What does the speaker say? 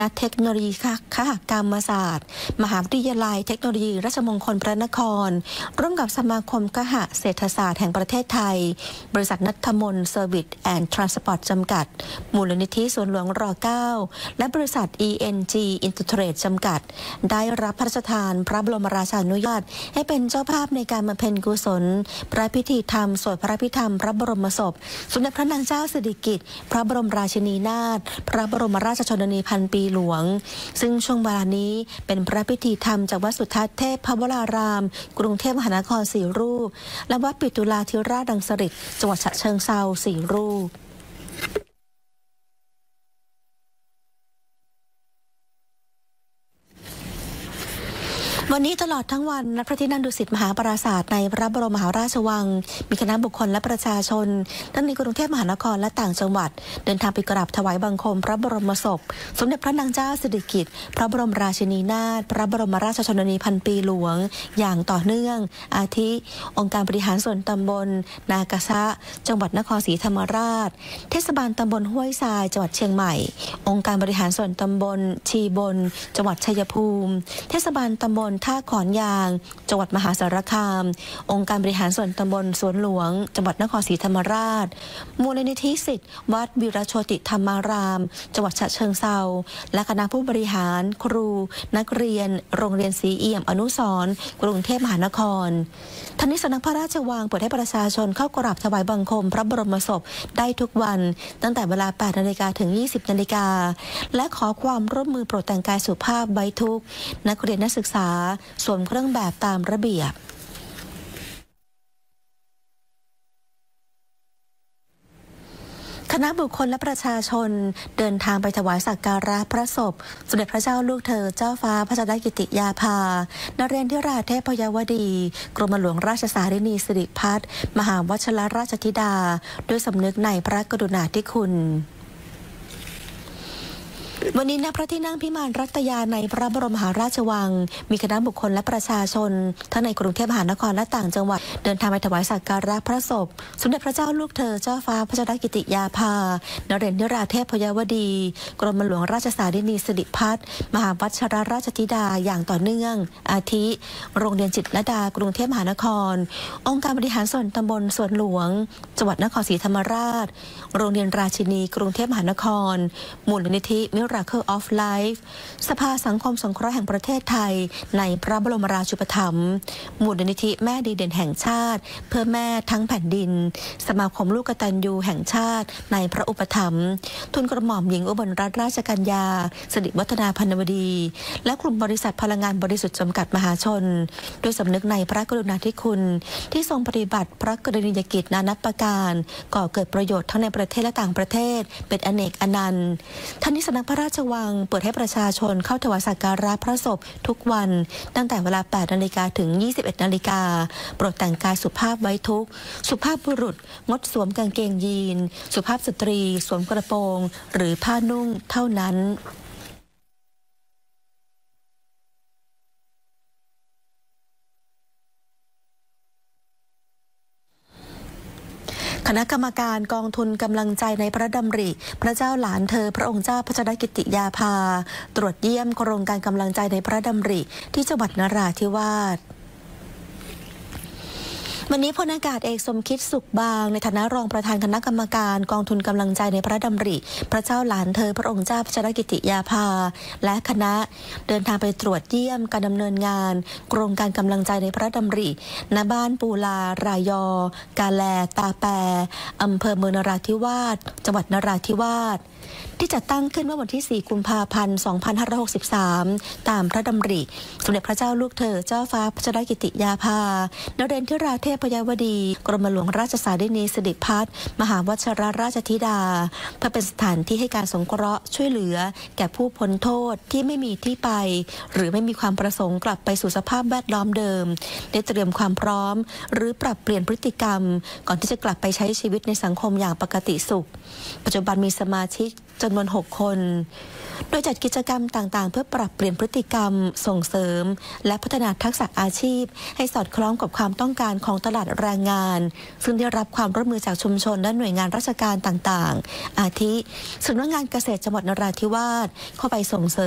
เทคโนโลยีคหกรรมศาสตร์มหาวิทยาลัยเทคโนโลยีราชมงคลพระนครร่วมกับสมาคมคหเศรษฐศาสตร์แห่งประเทศไทยบริษัทนัทมนเซอร์วิสแอนด์ทรานสปอร์ตจำกัดมูลนิธิสวนหลวงร9และบริษัท ENG Intertrade จำกัดได้รับพระราชทานพระบรมราชานุญาตให้เป็นเจ้าภาพในการบำเพ็ญกุศลพระพิธีธรรมสวดพระพิธรรมพระบรมศพสมเด็จพระนางเจ้าสิริกิติ์พระบรมราชินีนาถพระบรมราชชนนีพันปีหลวงซึ่งช่วงเวลานี้เป็นพระพิธีธรรมจากวัดสุทัศน์เทพพวรารามกรุงเทพมหานคร4 รูปและวัดปิตุลาธิราชรังสฤษฎ์จังหวัดฉะเชิงเทรา4 รูปวันนี้ตลอดทั้งวันณพระที่นั่งดุสิตมหาปราสาทในพระบรมมหาราชวังมีคณะบุคคลและประชาชนทั้งในกรุงเทพมหานครและต่างจังหวัดเดินทางไปกราบถวายบังคมพระบรมศพสมเด็จพระนางเจ้าสิริกิติ์พระบรมราชินีนาถพระบรมราชชนนีพันปีหลวงอย่างต่อเนื่องอาทิองค์การบริหารส่วนตำบลนากาซะจังหวัดนครศรีธรรมราชเทศบาลตำบลห้วยทรายจังหวัดเชียงใหม่องค์การบริหารส่วนตำบลชีบนจังหวัดชัยภูมิเทศบาลตำบลท่าขอนยางจังหวัดมหาสารคามองค์การบริหารส่วนตำบลสวนหลวงจังหวัดนครศรีธรรมราชมูลนิธิศิษย์วัดวีรโชติธรรมารามจังหวัดฉะเชิงเทราและคณะผู้บริหารครูนักเรียนโรงเรียนศรีเอี่ยมอนุสรณ์กรุงเทพมหานครทั้งนี้สำนักพระราชวังเปิดให้ประชาชนเข้ากราบถวายบังคมพระบรมศพได้ทุกวันตั้งแต่เวลา 8 นาฬิกาถึง 20 นาฬิกาและขอความร่วมมือโปรดแต่งกายสุภาพไว้ทุกนักเรียนนักศึกษาสวมเครื่องแบบตามระเบียบคณะบุคคลและประชาชนเดินทางไปถวายสักการะพระศพสมเด็จพระเจ้าลูกเธอเจ้าฟ้าพัชรกิติยาภานเรนทิราเทพยวดีกรมหลวงราชสารินีสิริพัฒน์มหาวชิรราชธิดาด้วยสำนึกในพระกรุณาธิคุณวันนี้ณพระที่นั่งพิมานรัตยาในพระบรมมหาราชวังมีคณะบุคคลและประชาชนทั้งในกรุงเทพมหานครและต่างจังหวัดเดินทางไปถวายสักการะพระศพสมเด็จพระเจ้าลูกเธอเจ้าฟ้าพัชรกิติยาภานเรนทิราเทพยวดีกรมหลวงราชสารินีสิริพัฒน์มหาวชิรราชธิดาอย่างต่อเนื่องอาทิโรงเรียนจิตรลดากรุงเทพมหานครองค์การบริหารส่วนตำบลสวนหลวงจังหวัดนครศรีธรรมราชโรงเรียนราชินีกรุงเทพมหานครมูลนิธิMiracle of Life สภาสังคมสงเคราะห์แห่งประเทศไทยในพระบรมราชูปถัมภ์มูลนิธิแม่ดีเด่นแห่งชาติเพื่อแม่ทั้งแผ่นดินสมาคมลูกกตัญญูแห่งชาติในพระอุปถัมภ์ทุนกระหม่อมหญิงอุบลรัตนราชกัญญาสิริวัฒนาพันวดีและกลุ่มบริษัทพลังงานบริสุทธิ์จำกัดมหาชนโดยสำนึกในพระกรุณาธิคุณที่ทรงปฏิบัติพระกรณียกิจนานับประการก่อเกิดประโยชน์ทั้งในประเทศและต่างประเทศเป็นอเนกอนันต์ทั้งนี้สำนักพระราชวังเปิดให้ประชาชนเข้าถวายสักการะพระศพทุกวันตั้งแต่เวลา 8 นาฬิกาถึง 21 นาฬิกาโปรดแต่งกายสุภาพไว้ทุกสุภาพบุรุษงดสวมกางเกงยีนสุภาพสตรีสวมกระโปรงหรือผ้านุ่งเท่านั้นคณะกรรมการกองทุนกำลังใจในพระดำริพระเจ้าหลานเธอพระองค์เจ้าพัชรกิติยาภาตรวจเยี่ยมโครงการกำลังใจในพระดำริที่จังหวัดนราธิวาสวันนี้พลอากาศเอกสมคิดสุขบางในฐานะรองประธานคณะกรรมการกองทุนกำลังใจในพระดำริพระเจ้าหลานเธอพระองค์เจ้าพัชรกิติยาภาและคณะเดินทางไปตรวจเยี่ยมการดำเนินงานโครงการกำลังใจในพระดำริณบ้านปูลารายอกาแลตาแปอำเภอเมืองนราธิวาสจังหวัดนราธิวาสที่จัดตั้งขึ้นเมื่อวันที่ 4 กุมภาพันธ์ 2563 ตามพระดำริสมเด็จพระเจ้าลูกเธอเจ้าฟ้าพัชรกิติยาภานเรนทิราเทพยวดีกรมหลวงราชสารินีสิริพัฒน์มหาวชิรราชธิดาเพื่อเป็นสถานที่ให้การสงเคราะห์ช่วยเหลือแก่ผู้พ้นโทษที่ไม่มีที่ไปหรือไม่มีความประสงค์กลับไปสู่สภาพแวดล้อมเดิมได้เตรียมความพร้อมหรือปรับเปลี่ยนพฤติกรรมก่อนที่จะกลับไปใช้ชีวิตในสังคมอย่างปกติสุขปัจจุบันมีสมาชิกจำนวน 6 คน โดยจัดกิจกรรมต่างๆเพื่อปรับเปลี่ยนพฤติกรรมส่งเสริมและพัฒนาทักษะอาชีพให้สอดคล้องกับความต้องการของตลาดแรงงานซึ่งได้รับความร่วมมือจากชุมชนและหน่วยงานราชการต่างๆอาทิสำนักงานเกษตรจังหวัดนราธิวาสเข้าไปส่งเสริม